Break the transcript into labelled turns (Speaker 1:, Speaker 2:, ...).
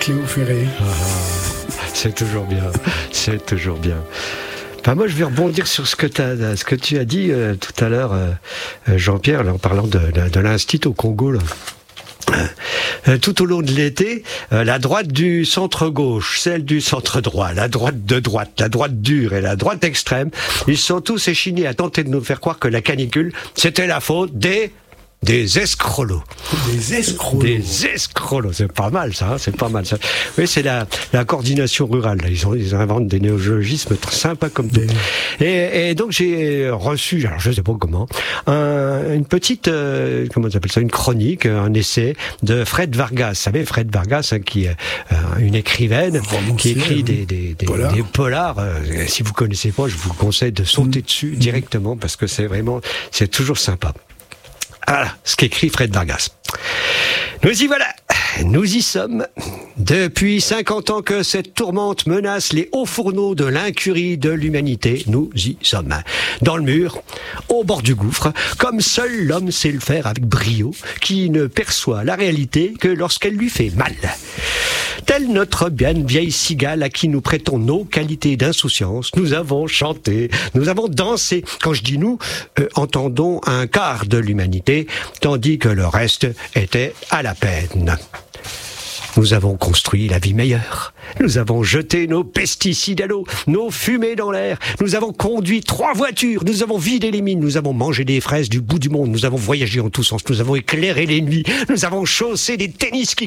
Speaker 1: Cléo Ferré.
Speaker 2: C'est toujours bien, c'est toujours bien. Enfin, moi, je vais rebondir sur ce que tu as dit tout à l'heure, Jean-Pierre, là, en parlant de l'Institut au Congo, là. Tout au long de l'été, la droite du centre-gauche, celle du centre-droit, la droite de droite, la droite dure et la droite extrême, ils sont tous échinés à tenter de nous faire croire que la canicule, c'était la faute des escrolos.
Speaker 1: Des escrolos.
Speaker 2: Des escrolos, c'est pas mal ça, c'est pas mal ça. Oui, c'est la coordination rurale. Là. Ils inventent des néologismes très sympas comme tout. Et donc j'ai reçu, alors je sais pas comment, une petite, comment on appelle ça, une chronique, un essai de Fred Vargas. Vous savez, Fred Vargas, hein, qui est une écrivaine, qui écrit des polars. Si vous connaissez pas, je vous conseille de sauter dessus directement parce que c'est toujours sympa. Voilà ce qu'écrit Fred Vargas. Nous y voilà, nous y sommes. Depuis 50 ans que cette tourmente menace les hauts fourneaux de l'incurie de l'humanité, nous y sommes. Dans le mur, au bord du gouffre, comme seul l'homme sait le faire avec brio, qui ne perçoit la réalité que lorsqu'elle lui fait mal. Telle notre bien vieille cigale à qui nous prêtons nos qualités d'insouciance, nous avons chanté, nous avons dansé. Quand je dis nous, entendons un quart de l'humanité, tandis que le reste était à la peine. Nous avons construit la vie meilleure. Nous avons jeté nos pesticides à l'eau, nos fumées dans l'air. Nous avons conduit 3 voitures. Nous avons vidé les mines. Nous avons mangé des fraises du bout du monde. Nous avons voyagé en tous sens. Nous avons éclairé les nuits. Nous avons chaussé des tennis qui